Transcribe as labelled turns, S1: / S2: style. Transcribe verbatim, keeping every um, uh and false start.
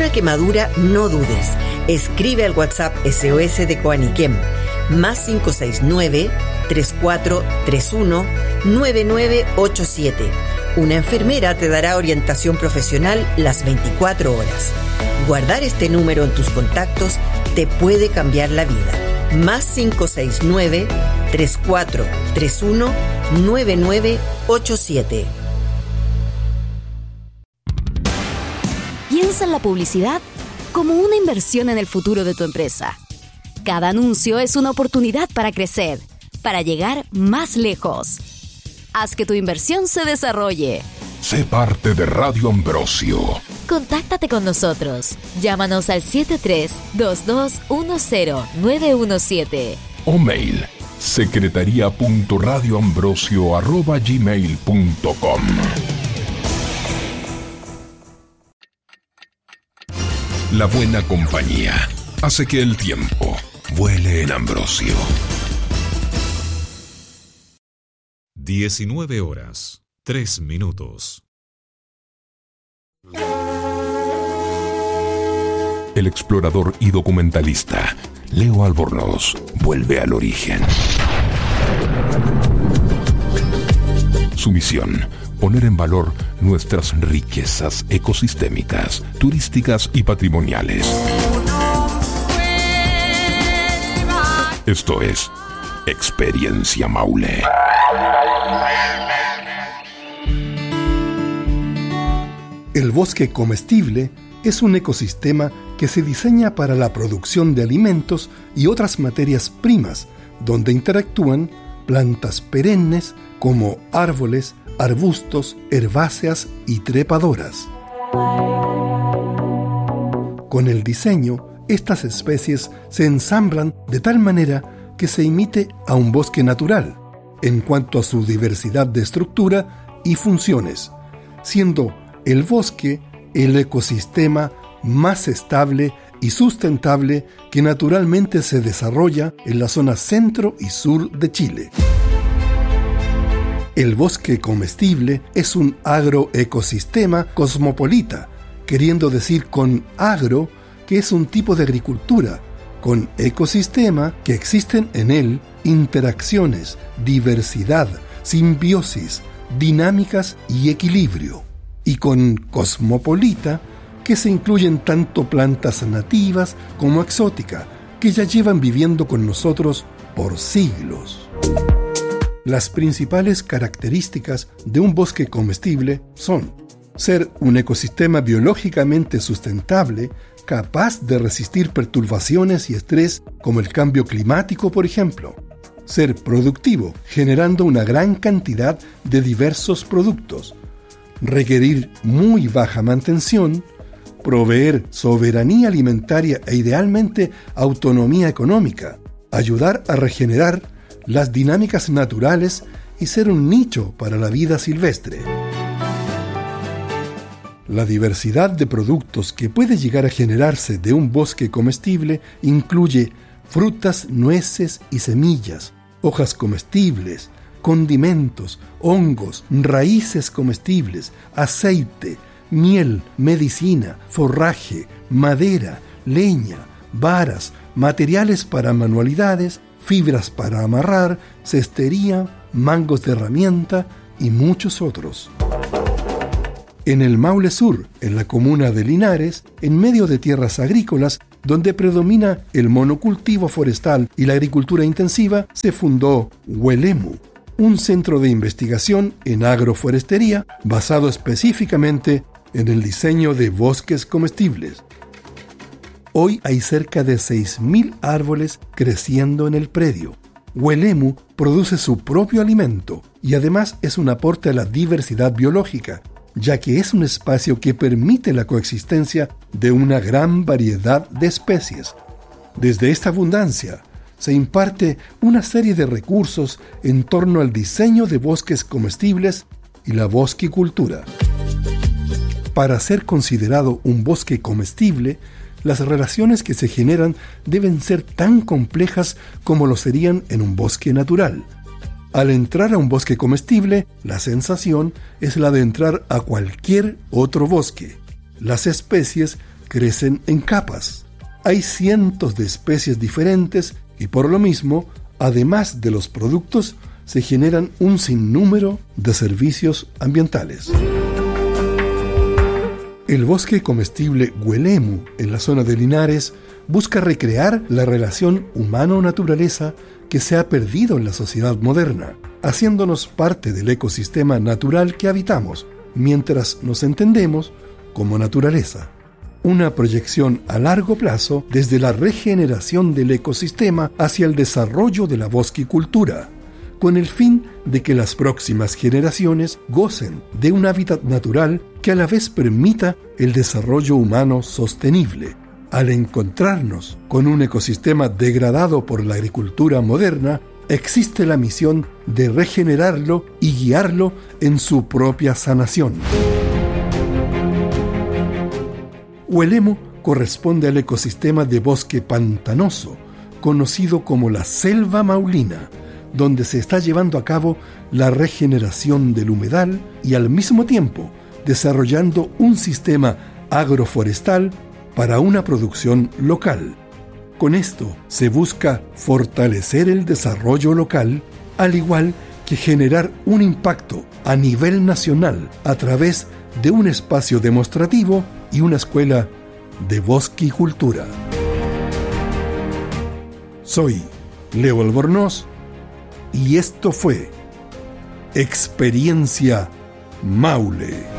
S1: una quemadura, no dudes. Escribe al WhatsApp S O S de Coaniquem, más cinco seis nueve, tres cuatro tres uno, nueve nueve ocho siete. Una enfermera te dará orientación profesional las veinticuatro horas. Guardar este número en tus contactos te puede cambiar la vida. Más cinco seis nueve, tres cuatro tres uno, nueve nueve ocho siete.
S2: Piensa en la publicidad como una inversión en el futuro de tu empresa. Cada anuncio es una oportunidad para crecer, para llegar más lejos. Haz que tu inversión se desarrolle.
S3: Sé parte de Radio Ambrosio.
S4: Contáctate con nosotros. Llámanos al siete tres dos dos uno cero nueve uno siete.
S3: O mail secretaría punto radioambrosio arroba gmail punto com. La buena compañía hace que el tiempo vuele en Ambrosio.
S5: diecinueve horas, tres minutos.
S3: El explorador y documentalista Leo Albornoz vuelve al origen. Su misión: poner en valor nuestras riquezas ecosistémicas, turísticas y patrimoniales. Esto es Experiencia Maule.
S6: El bosque comestible es un ecosistema que se diseña para la producción de alimentos y otras materias primas, donde interactúan plantas perennes como árboles, arbustos, herbáceas y trepadoras. Con el diseño, estas especies se ensamblan de tal manera que se imite a un bosque natural, en cuanto a su diversidad de estructura y funciones, siendo el bosque el ecosistema más estable y sustentable que naturalmente se desarrolla en la zona centro y sur de Chile. El bosque comestible es un agroecosistema cosmopolita, queriendo decir con agro que es un tipo de agricultura, con ecosistema que existen en él interacciones, diversidad, simbiosis, dinámicas y equilibrio, y con cosmopolita que se incluyen tanto plantas nativas como exóticas que ya llevan viviendo con nosotros por siglos. Las principales características de un bosque comestible son ser un ecosistema biológicamente sustentable, capaz de resistir perturbaciones y estrés como el cambio climático, por ejemplo. Ser productivo, generando una gran cantidad de diversos productos. Requerir muy baja mantención. Proveer soberanía alimentaria e idealmente autonomía económica. Ayudar a regenerar las dinámicas naturales y ser un nicho para la vida silvestre. La diversidad de productos que puede llegar a generarse de un bosque comestible incluye frutas, nueces y semillas, hojas comestibles, condimentos, hongos, raíces comestibles, aceite, miel, medicina, forraje, madera, leña, varas, materiales para manualidades, fibras para amarrar, cestería, mangos de herramienta y muchos otros. En el Maule Sur, en la comuna de Linares, en medio de tierras agrícolas, donde predomina el monocultivo forestal y la agricultura intensiva, se fundó Huelemu, un centro de investigación en agroforestería basado específicamente en el diseño de bosques comestibles. Hoy hay cerca de seis mil árboles creciendo en el predio. Huelemu produce su propio alimento y además es un aporte a la diversidad biológica, ya que es un espacio que permite la coexistencia de una gran variedad de especies. Desde esta abundancia se imparte una serie de recursos en torno al diseño de bosques comestibles y la bosquicultura. Para ser considerado un bosque comestible, las relaciones que se generan deben ser tan complejas como lo serían en un bosque natural. Al entrar a un bosque comestible, la sensación es la de entrar a cualquier otro bosque. Las especies crecen en capas. Hay cientos de especies diferentes y por lo mismo, además de los productos, se generan un sinnúmero de servicios ambientales. El bosque comestible Huelemu, en la zona de Linares, busca recrear la relación humano-naturaleza que se ha perdido en la sociedad moderna, haciéndonos parte del ecosistema natural que habitamos, mientras nos entendemos como naturaleza. Una proyección a largo plazo desde la regeneración del ecosistema hacia el desarrollo de la bosquicultura, con el fin de que las próximas generaciones gocen de un hábitat natural que a la vez permita el desarrollo humano sostenible. Al encontrarnos con un ecosistema degradado por la agricultura moderna, existe la misión de regenerarlo y guiarlo en su propia sanación. Huelemu corresponde al ecosistema de bosque pantanoso, conocido como la selva maulina, donde se está llevando a cabo la regeneración del humedal y al mismo tiempo desarrollando un sistema agroforestal para una producción local. Con esto se busca fortalecer el desarrollo local, al igual que generar un impacto a nivel nacional a través de un espacio demostrativo y una escuela de bosquicultura. Soy Leo Albornoz y esto fue Experiencia Maule.